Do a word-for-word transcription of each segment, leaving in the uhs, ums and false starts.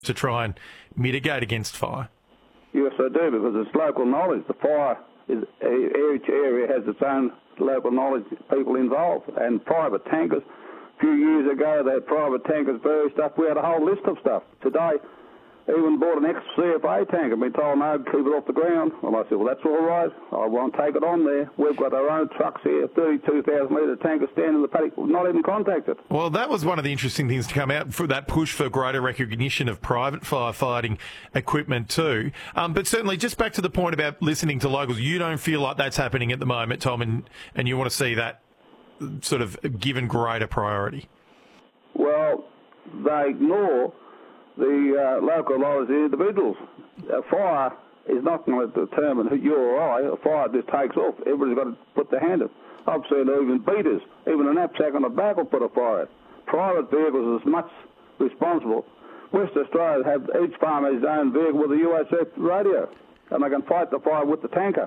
to try and mitigate against fire? Yes, I do, because it's local knowledge. The fire is, each area has its own local knowledge, people involved, and private tankers. A few years ago, they had private tankers, various stuff. We had a whole list of stuff. Today, even bought an ex-C F A tanker, been told, no, keep it off the ground. Well, I said, well, that's all right. I won't take it on there. We've got our own trucks here, thirty-two thousand litre tankers standing in the paddock, not even contacted. Well, that was one of the interesting things to come out for that push for greater recognition of private firefighting equipment too. Um, but certainly, just back to the point about listening to locals, you don't feel like that's happening at the moment, Tom, and, and you want to see that sort of given greater priority. Well, they ignore the uh, local knowledge, the individuals. A fire is not going to determine who you or I. A fire just takes off. Everybody's got to put their hand in. I've seen even beaters, even a knapsack on the back will put a fire out. Private vehicles are as much responsible. West Australia have, each farm has his own vehicle with a U H F radio, and they can fight the fire with the tanker.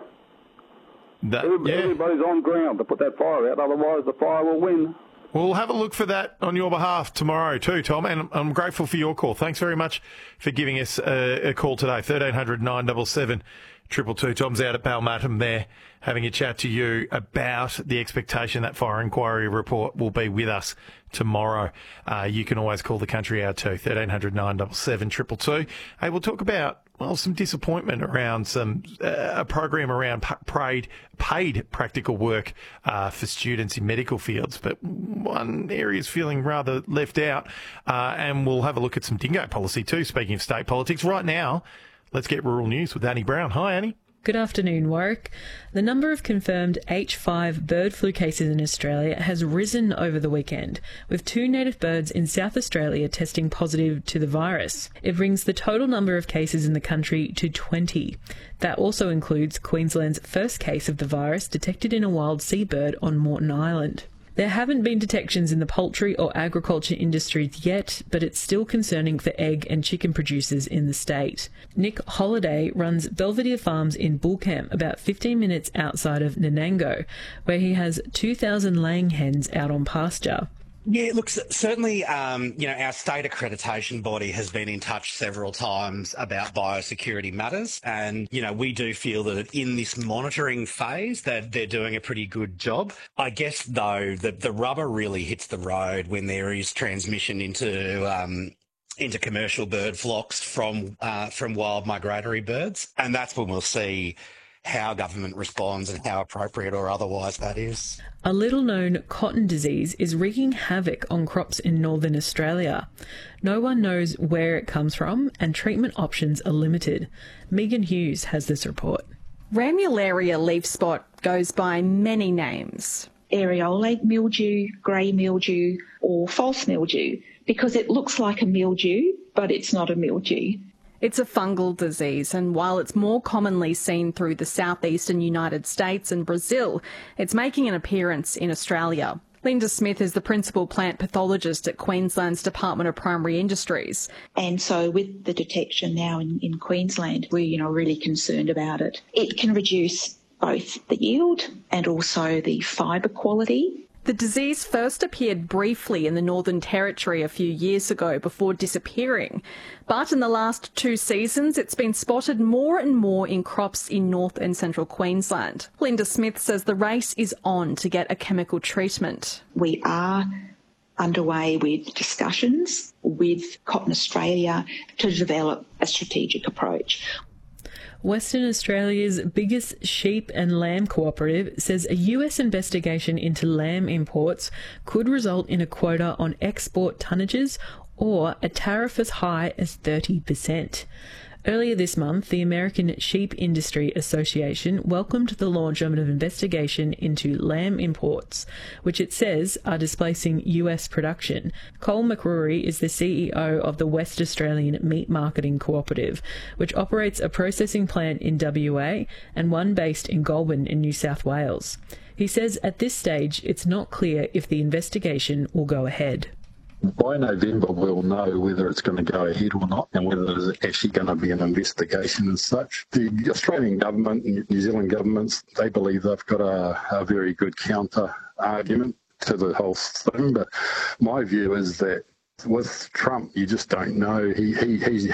That, Everybody, yeah. Everybody's on ground to put that fire out, otherwise the fire will win. We'll have a look for that on your behalf tomorrow too, Tom, and I'm grateful for your call. Thanks very much for giving us a, a call today. thirteen hundred nine seven seven two two two. Tom's out at Balmatum there having a chat to you about the expectation that fire inquiry report will be with us tomorrow. Uh, you can always call the country out too, thirteen hundred nine seven seven two two two. Hey, we'll talk about, well, some disappointment around some uh, a program around paid paid practical work uh, for students in medical fields, but one area is feeling rather left out, uh, and we'll have a look at some dingo policy too. Speaking of state politics, right now, let's get rural news with Annie Brown. Hi, Annie. Good afternoon, Warwick. The number of confirmed H five bird flu cases in Australia has risen over the weekend, with two native birds in South Australia testing positive to the virus. It brings the total number of cases in the country to twenty. That also includes Queensland's first case of the virus detected in a wild seabird on Moreton Island. There haven't been detections in the poultry or agriculture industries yet, but it's still concerning for egg and chicken producers in the state. Nick Holliday runs Belvedere Farms in Bullcamp, about fifteen minutes outside of Nanango, where he has two thousand laying hens out on pasture. Yeah, look, certainly, um, you know, our state accreditation body has been in touch several times about biosecurity matters. And, you know, we do feel that in this monitoring phase that they're doing a pretty good job. I guess, though, the, the rubber really hits the road when there is transmission into um, into commercial bird flocks from uh, from wild migratory birds. And that's when we'll see how government responds and how appropriate or otherwise that is. A little-known cotton disease is wreaking havoc on crops in northern Australia. No one knows where it comes from and treatment options are limited. Megan Hughes has this report. Ramularia leaf spot goes by many names. Areolate mildew, grey mildew or false mildew, because it looks like a mildew, but it's not a mildew. It's a fungal disease, and while it's more commonly seen through the southeastern United States and Brazil, it's making an appearance in Australia. Linda Smith is the principal plant pathologist at Queensland's Department of Primary Industries. And so with the detection now in, in Queensland, we're, you know, really concerned about it. It can reduce both the yield and also the fibre quality. The disease first appeared briefly in the Northern Territory a few years ago before disappearing. But in the last two seasons, it's been spotted more and more in crops in North and Central Queensland. Linda Smith says the race is on to get a chemical treatment. We are underway with discussions with Cotton Australia to develop a strategic approach. Western Australia's biggest sheep and lamb cooperative says a U S investigation into lamb imports could result in a quota on export tonnages or a tariff as high as thirty percent. Earlier this month, the American Sheep Industry Association welcomed the launch of an investigation into lamb imports, which it says are displacing U S production. Cole McCrory is the C E O of the West Australian Meat Marketing Cooperative, which operates a processing plant in W A and one based in Goulburn in New South Wales. He says at this stage it's not clear if the investigation will go ahead. By November, we'll know whether it's going to go ahead or not and whether there's actually going to be an investigation as such. The Australian government and New Zealand governments, they believe they've got a, a very good counter argument to the whole thing. But my view is that With Trump, you just don't know. He he he's